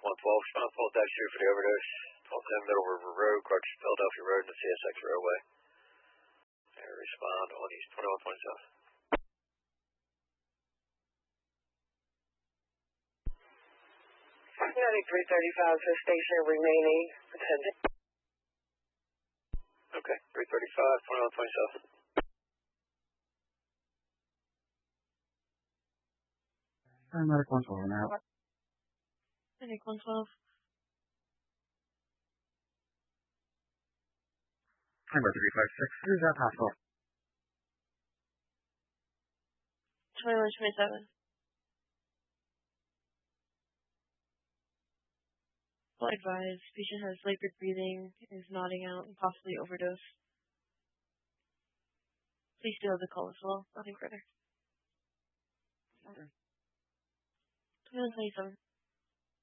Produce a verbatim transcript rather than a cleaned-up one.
one twelve, respond full dash two for the overdose. twelve ten Middle River Road, Crutch, Philadelphia Road, and the C S X Railway. And respond on East twenty-one twenty-seven. ninety-three thirty-five to station remaining. Attendant. Okay, three thirty-five, twenty-one twenty-seven. Paramedic one twelve now. Paramedic one twelve. Number three five six, who's that hospital? twenty-one twenty-seven. Well advised, patient has labored breathing, is nodding out, and possibly overdose. Please do have the call as well. Nothing further. Okay. twenty-one twenty-seven.